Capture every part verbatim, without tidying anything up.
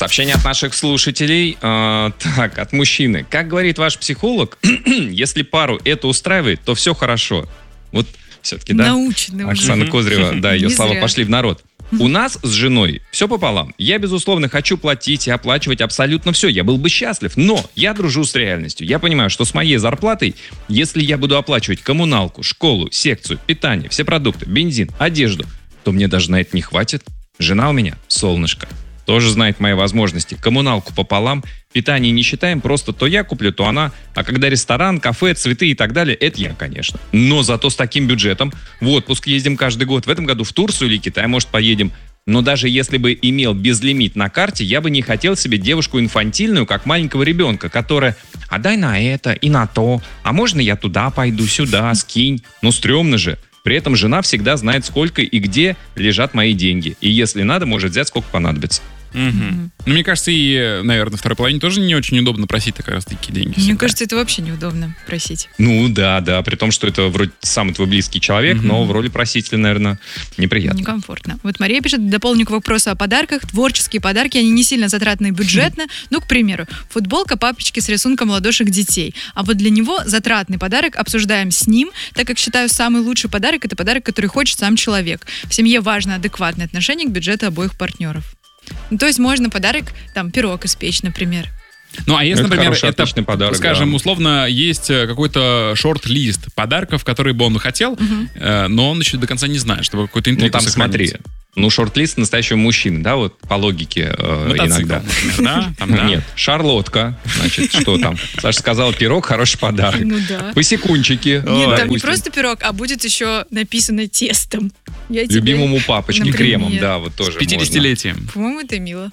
Сообщение от наших слушателей. Э, так, от мужчины. Как говорит ваш психолог, если пару это устраивает, то все хорошо. Вот все-таки, да? Научный уже. Оксана Козырева, да, ее Не слова зря. пошли в народ. У нас с женой все пополам. Я, безусловно, хочу платить и оплачивать абсолютно все. Я был бы счастлив. Но я дружу с реальностью. Я понимаю, что с моей зарплатой, если я буду оплачивать коммуналку, школу, секцию, питание, все продукты, бензин, одежду, то мне даже на это не хватит. Жена у меня солнышко. Тоже знает мои возможности. Коммуналку пополам, питание не считаем, просто то я куплю, то она. А когда ресторан, кафе, цветы и так далее, это я, конечно. Но зато с таким бюджетом в отпуск ездим каждый год. В этом году в Турцию или Китай, может, поедем. Но даже если бы имел безлимит на карте, я бы не хотел себе девушку инфантильную, как маленького ребенка, которая: а дай на это и на то, а можно я туда пойду, сюда, скинь. Ну, стрёмно же. При этом жена всегда знает, сколько и где лежат мои деньги. И если надо, может взять, сколько понадобится. Угу. Mm-hmm. Ну, мне кажется, и, наверное, второй половине тоже не очень удобно просить как раз такие деньги. Мне всегда. кажется, это вообще неудобно просить. Ну да, да, при том, что это вроде самый твой близкий человек, mm-hmm. но в роли просителя, наверное, неприятно. Некомфортно. Вот Мария пишет, дополню к вопросу о подарках. Творческие подарки, они не сильно затратные бюджетно. Mm-hmm. Ну, к примеру, футболка папочки с рисунком ладошек детей. А вот для него затратный подарок обсуждаем с ним, так как считаю, самый лучший подарок — это подарок, который хочет сам человек. В семье важно адекватное отношение к бюджету обоих партнеров. Ну, то есть можно подарок, там, пирог испечь, например. Ну, а если, это например, хороший, это, отличный подарок, скажем, да. условно, есть какой-то шорт-лист подарков, которые бы он хотел, Угу. э, но он еще до конца не знает, чтобы какой-то интригу Ну там сохранить. смотри, ну шорт-лист настоящего мужчины, да, вот по логике э, Мотоцикл, иногда. например, да? Там, да? Нет, шарлотка, значит, что там? Саша сказала, пирог, хороший подарок. Ну да. Посекунчики. Нет, там не допустим. просто пирог, а будет еще написано тестом. Я тебе- Любимому папочке Например. кремом, да, вот тоже С пятидесятилетием. По-моему, это мило.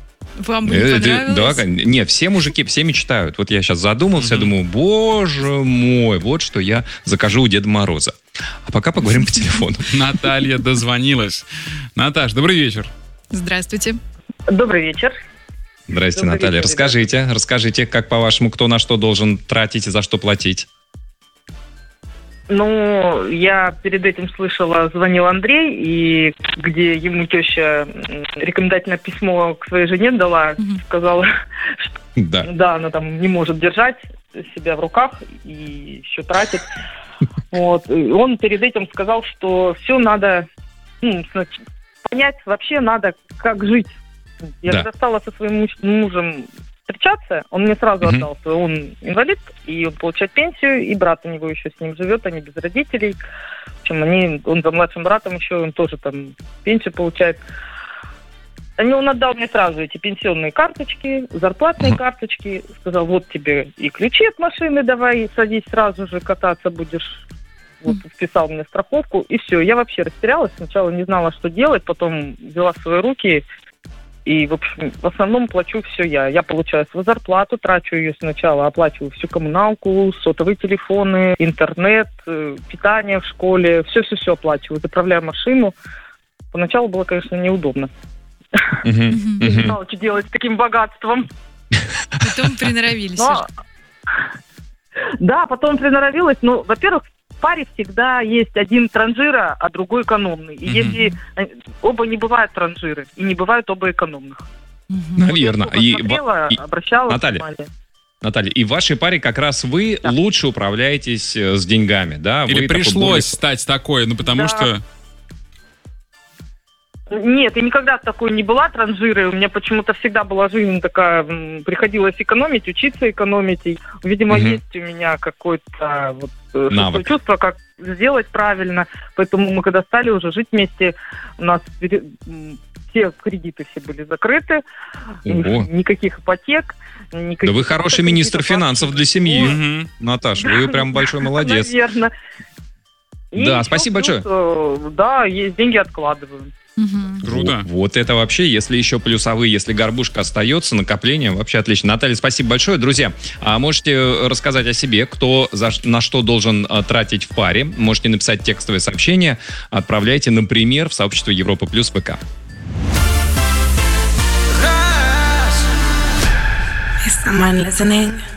Вам бы можно. не Э, ты- понравилось? да, кон- не, все мужики, все мечтают. Вот я сейчас задумался, я Мгм. думаю, боже мой, вот что я закажу у Деда Мороза. А пока поговорим по телефону. Наталья дозвонилась. Наташ, добрый вечер. Здравствуйте. Добрый вечер. Здрасте, Добрый Наталья. вечер, Расскажите, расскажите, как по-вашему, кто на что должен тратить и за что платить? Ну, я перед этим слышала, звонил Андрей, и где ему теща м, рекомендательное письмо к своей жене дала, Мгм. сказала, что Да. да, она там не может держать себя в руках и еще тратит. Вот. И он перед этим сказал, что все надо ну, снач- понять, вообще надо, как жить. Я Да. когда стала со своим муж- мужем встречаться, он мне сразу Мгм. отдал, что он инвалид, и он получает пенсию, и брат у него еще с ним живет, они без родителей. В общем, они, он за младшим братом еще, он тоже там пенсию получает. Они, он отдал мне сразу эти пенсионные карточки, зарплатные Ага. карточки, сказал, вот тебе и ключи от машины, давай, садись сразу же, кататься будешь. Вот, вписал мне страховку, и все. Я вообще растерялась, сначала не знала, что делать, потом взяла в свои руки. И, в общем, в основном плачу все я. Я получаю свою зарплату, трачу ее сначала, оплачиваю всю коммуналку, сотовые телефоны, интернет, э, питание в школе. Все-все-все оплачиваю, заправляю машину. Поначалу было, конечно, неудобно. Мгм, Мгм. Я не мгм. знала, что делать с таким богатством. Потом приноровились. Но... Да, потом приноровилась. Ну, во-первых, в паре всегда есть один транжира, а другой экономный. И Мгм. если э, оба не бывают транжиры, и не бывают оба экономных. Мгм. Наверное. Вот я И, сколько смотрела, ва- и- обращалась Наталья. внимание. Наталья, и в вашей паре как раз вы Да. лучше управляетесь э, с деньгами, да? Или Вы такой пришлось более- стать такой, ну потому Да. что... Нет, я никогда такой не была транжирой. У меня почему-то всегда была жизнь такая, м, приходилось экономить, учиться экономить. И, видимо, Мгм. есть у меня какое-то вот, э, шестое Навык. чувство, как сделать правильно. Поэтому мы, когда стали уже жить вместе, у нас пере- м, все кредиты все были закрыты, Ого. никаких ипотек. Никаких Да вы хороший министр кредитов. финансов для семьи. Мгм. Наташ, вы прям большой молодец. Наверное. И Да, еще спасибо плюс, э, Да, есть деньги откладываем. Мгм. Круто. Вот, вот это вообще, если еще плюсовые, если горбушка остается, накопление, вообще отлично. Наталья, спасибо большое. Друзья, а можете рассказать о себе, кто за, ш- на что должен а, тратить в паре. Можете написать текстовое сообщение, отправляйте, например, в сообщество Европа Плюс ВК. Is someone listening?